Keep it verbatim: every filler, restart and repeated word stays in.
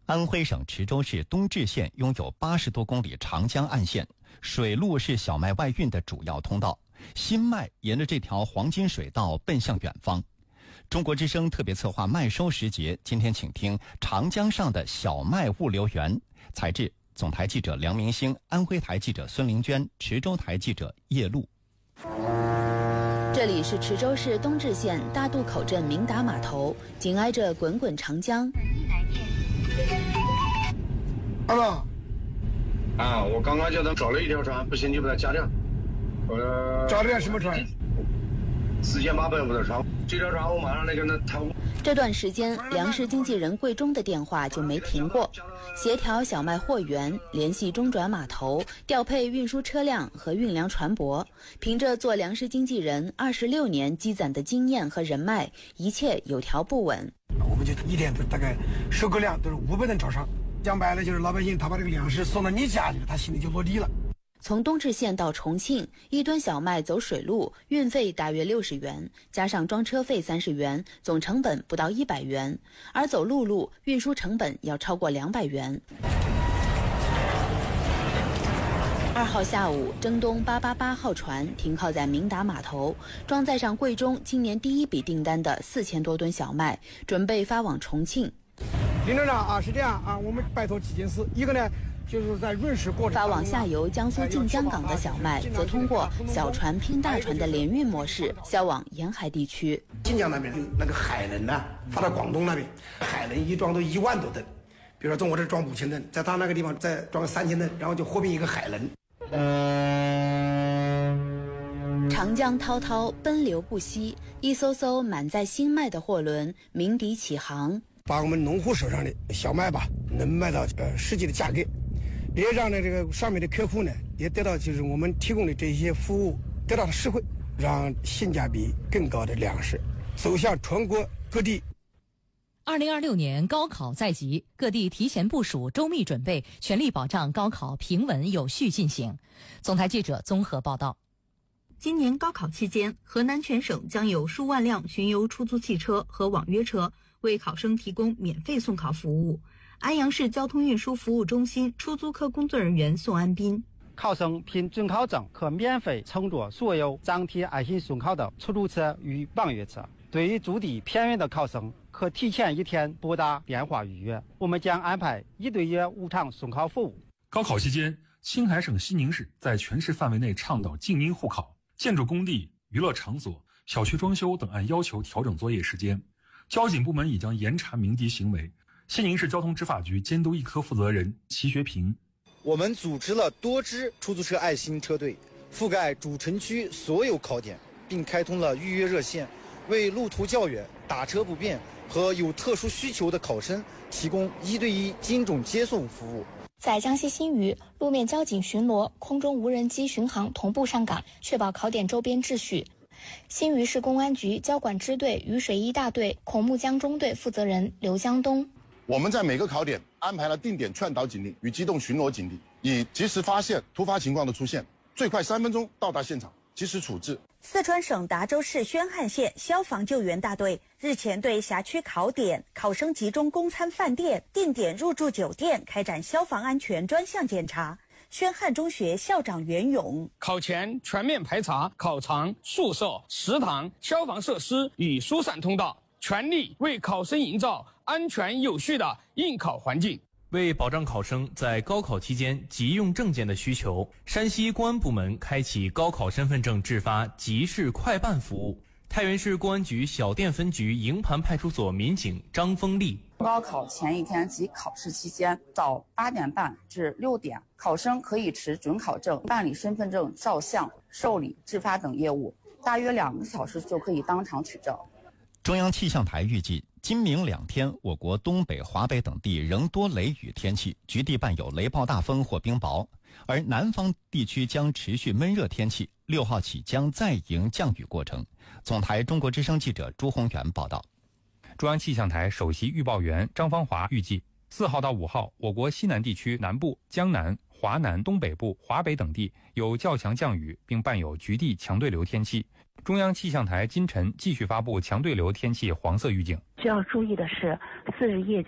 安徽省池州市东至县拥有八十多公里长江岸线，水路是小麦外运的主要通道，新麦沿着这条黄金水道奔向远方。中国之声特别策划麦收时节，今天请听长江上的小麦物流园，采制总台记者梁明星，安徽台记者孙玲娟，池州台记者叶璐。 这里是池州市东至县大渡口镇明达码头，紧挨着滚滚长江。 二哥， 啊，我刚刚叫他找了一条船，不行就把它加掉。呃， 找了什么船？ 四千八百五的船，这条船我马上来跟他谈。 这段时间，粮食经纪人桂中的电话就没停过，协调小麦货源，联系中转码头，调配运输车辆和运粮船舶。凭着做粮食经纪人二十六年积攒的经验和人脉，一切有条不紊。 我们就一天大概收购量都是五百吨朝上，讲白了就是老百姓他把这个粮食送到你家里了，他心里就落地了。 从东至县到重庆，一吨小麦走水路，运费大约六十元，加上装车费三十元，总成本不到一百元；而走陆路，运输成本要超过两百元。二号下午，征东八八八号船停靠在明达码头，装载上桂中今年第一笔订单的四千多吨小麦，准备发往重庆。 林站长啊，是这样啊，我们拜托几件事，一个呢，就是在运输过程发往下游江苏晋江港的小麦，则通过小船拼大船的联运模式销往沿海地区。 晋江那边那个海轮呢，发到广东那边，海轮一装都一万多吨，比如说从我这装五千吨，在他那个地方再装三千吨，然后就合并一个海轮。 长江滔滔，奔流不息，一艘艘满载新麦的货轮鸣笛起航， 把我们农户手上的小麦吧，能卖到呃实际的价格。也让呢这个上面的客户呢也得到就是我们提供的这些服务得到了实惠，让性价比更高的粮食走向全国各地。 二零二六年高考在即，各地提前部署，周密准备，全力保障高考平稳有序进行。总台记者综合报道。 今年高考期间，河南全省将有数万辆巡游出租汽车和网约车为考生提供免费送考服务。安阳市交通运输服务中心出租科工作人员宋安斌： 考生凭准考证可免费乘坐所有张贴爱心送考的出租车与网约车。对于住地偏远的考生，可提前一天拨打电话预约，我们将安排一对一无偿送考服务。 高考期间，青海省西宁市在全市范围内倡导静音护考，建筑工地、娱乐场所、小区装修等按要求调整作业时间。交警部门已将严查鸣笛行为。西宁市交通执法局监督一科负责人齐学平： 我们组织了多支出租车爱心车队，覆盖主城区所有考点，并开通了预约热线，为路途较远、打车不便和有特殊需求的考生提供一对一精准接送服务。 在江西新余，路面交警巡逻、空中无人机巡航同步上岗，确保考点周边秩序。新余市公安局交管支队渝水一大队孔目江中队负责人刘江东： 我们在每个考点安排了定点劝导警力与机动巡逻警力，以及时发现突发情况的出现，最快三分钟到达现场，及时处置。 四川省达州市宣汉县消防救援大队日前对辖区考点、考生集中供餐饭店、定点入住酒店开展消防安全专项检查。宣汉中学校长袁勇： 考前全面排查考场、宿舍、食堂、消防设施与疏散通道，全力为考生营造安全有序的应考环境。 为保障考生在高考期间急用证件的需求，山西公安部门开启高考身份证制发即时快办服务。太原市公安局小店分局营盘派出所民警张峰丽： 高考前一天及考试期间，早八点半至六点，考生可以持准考证办理身份证照相、受理、制发等业务，大约两个小时就可以当场取证。 中央气象台预计，今明两天，我国东北、华北等地仍多雷雨天气，局地伴有雷暴大风或冰雹，而南方地区将持续闷热天气，六号起将再迎降雨过程。总台中国之声记者朱宏元报道。 中央气象台首席预报员张芳华预计，四号到五号，我国西南地区南部、江南、华南、东北部、华北等地有较强降雨，并伴有局地强对流天气。中央气象台今晨继续发布强对流天气黄色预警。 需要注意的是，次日夜